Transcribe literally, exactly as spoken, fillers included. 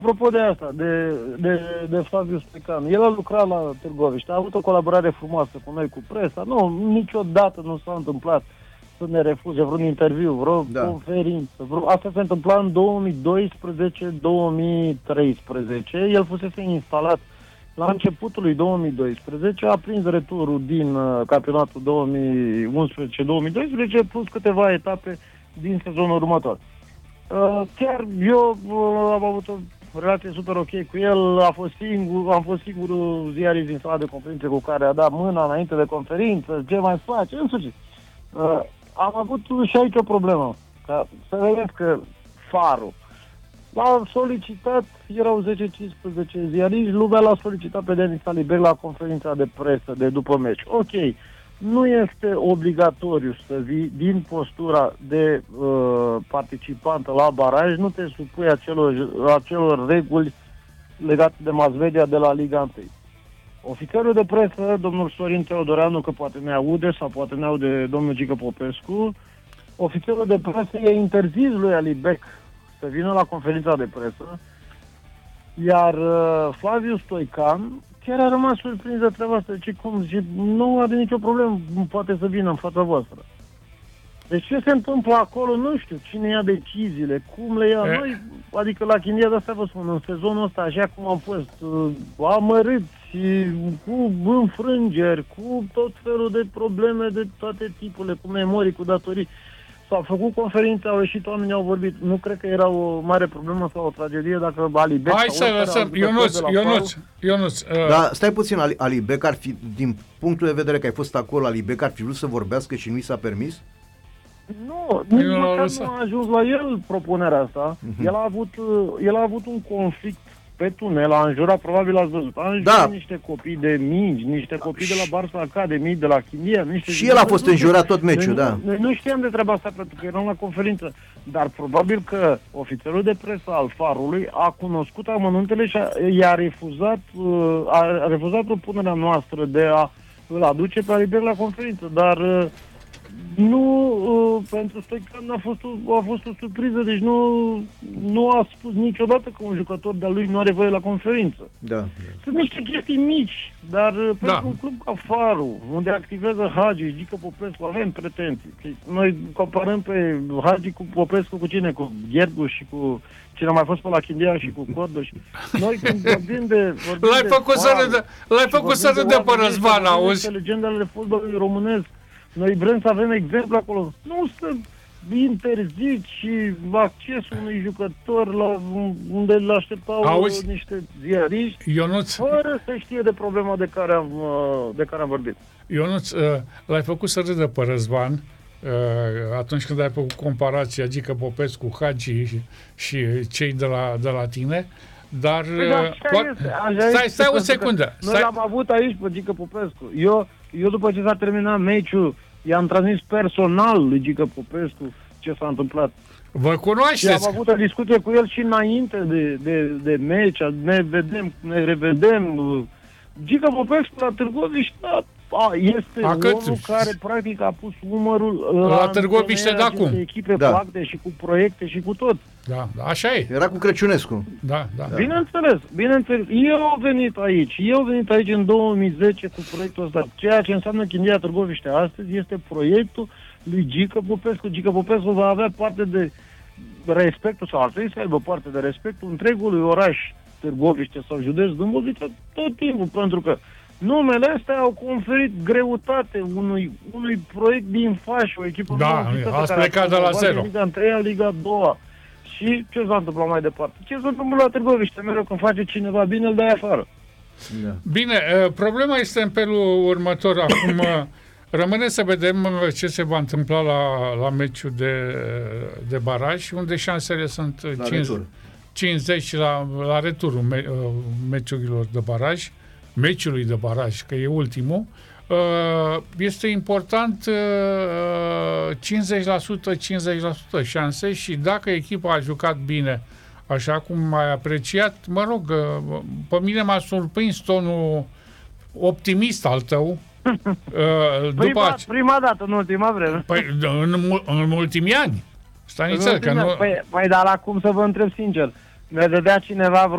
Apropo de asta, de, de, de Flaviu Stoican, el a lucrat la Târgoviște, a avut o colaborare frumoasă cu noi, cu presa. Nu, niciodată nu s-a întâmplat să ne refuze vreun interviu, vreo da. conferință. Vreo... Asta se întâmpla în două mii doisprezece două mii treisprezece. El fusese instalat la începutul lui două mii doisprezece, a prins returul din uh, campionatul două mii unsprezece două mii doisprezece plus câteva etape din sezonul următor. Uh, chiar eu uh, am avut o relație super ok cu el, a fost singur, am fost singurul ziarist din sala de conferințe cu care a dat mâna înainte de conferință, ce mai face, în sfârșit. Uh, am avut și aici o problemă, ca să vedeți că Farul l-a solicitat, erau zece cincisprezece ziariști, lumea l-a solicitat pe Denis Alibek la conferința de presă de după meci. Ok, nu este obligatoriu să vii din postura de uh, participantă la baraj, nu te supui acelor, acelor reguli legate de mass media de la Liga unu. Ofițerul de presă, domnul Sorin Teodoreanu, că poate ne aude sau poate ne aude domnul Gică Popescu, ofițerul de presă i-a interzis lui Alibek să vină la conferința de presă, iar uh, Flaviu Stoican chiar a rămas surprins de treaba asta. Zice, cum? Zice, nu are nicio problemă, poate să vină în fața voastră. Deci ce se întâmplă acolo, nu știu, cine ia deciziile, cum le ia. Noi, adică la Chindia, de asta vă spun, în sezonul ăsta, așa cum am fost uh, amărâți, cu înfrângeri, cu tot felul de probleme de toate tipurile, cu memorii, cu datorii. S-au făcut conferințe, au ieșit oamenii, au vorbit. Nu cred că era o mare problemă sau o tragedie dacă Alibek... Hai să lăsăm, Ionuț, Ionuț, Ionuț. Uh... Da, stai puțin, Alibek ar fi, din punctul de vedere că ai fost acolo, Alibek ar fi vrut să vorbească și nu i s-a permis? Nu, nici măcar nu a ajuns la el propunerea asta. Uh-huh. El a avut, el a avut un conflict pe tunel, a înjurat, probabil ați văzut, a înjurat da. niște copii de mingi, niște copii de la Barça Academy, de la Chindia, niște... Și el a fost înjurat tot meciul, noi, da. Noi nu știam de treaba asta pentru că eram la conferință, dar probabil că ofițerul de presă al Farului a cunoscut amănuntele și a, i-a refuzat, a refuzat propunerea noastră de a îl aduce pe Alibek la conferință, dar... Nu, uh, pentru Stoican a fost, o, a fost o surpriză, deci nu, nu a spus niciodată că un jucător de-a lui nu are voie la conferință. Da. Sunt niște chestii mici, dar uh, da. pentru un club ca Farul, unde activează Hagi și Gică Popescu, avem pretenții. Noi comparăm pe Hagi cu Popescu cu cine? Cu Ghergu și cu cine a mai fost pe la Chindia și cu Cordoș. Noi când vorbim de... Vorbim l-ai de făcut să râdă, l-ai făcut să râdă pe Răzvan, auzi? Legendele fotbalului românesc. Noi vrem să avem exemplu acolo. Nu să interzici accesul unui jucător la unde îl așteptau Auzi? niște ziariști, Ionuț, fără să știe de problema de care am, de care am vorbit. Ionuț, l-ai făcut să râdă pe Răzvan atunci când ai făcut comparația Gică Popescu, Hagi și, și cei de la, de la tine, dar... Păi da, poate... Stai, stai o secundă. Noi l-am avut aici pe Gică Popescu. Eu, eu după ce s-a terminat meciul, i-am transmis personal lui Gică Popescu ce s-a întâmplat. Vă cunoașteți? Și am avut o discuție cu el și înainte de, de, de meci, ne vedem, ne revedem. Gică Popescu la Târgoviște a, este a, omul care practic a pus umărul la Târgoviște de acum. Echipe da. cu acte și cu proiecte și cu tot. Da, da, așa e. Era cu Crăciunescu. Da, da. Bineînțeles, bineînțeles. Eu am venit aici. Eu am venit aici în două mii zece cu proiectul ăsta. Ceea ce înseamnă Chindia Târgoviște astăzi este proiectul lui Gică Popescu. Gică Popescu va avea parte de respectul, sau ar trebui să aibă parte de respectul întregului oraș Târgoviște sau județ Dâmbovița tot timpul, pentru că numele astea au conferit greutate unui, unui proiect din faș, o echipă da, ați plecat de la zero. Liga unu, Liga doi. Și ce s-a întâmplat mai departe? Ce s-a întâmplat la Târgoviște? Mereu când face cineva bine, îl dai afară. Da. Bine, problema este în felul următor. Acum rămâne să vedem ce se va întâmpla la, la meciul de, de baraj, unde șansele sunt la cincizeci, retur. cincizeci la, la returul me, meciurilor de baraj, meciului de baraj, că e ultimul. Este important cincizeci la sută cincizeci la sută șanse și dacă echipa a jucat bine, așa cum ai apreciat, mă rog, pe mine m-a surprins tonul optimist al tău. Prima, prima dată, în ultima vreme. Păi, în, în ultimii ani. Stai nițel, că nu... Păi, păi, dar acum să vă întreb sincer, mi-a dădea cineva vreo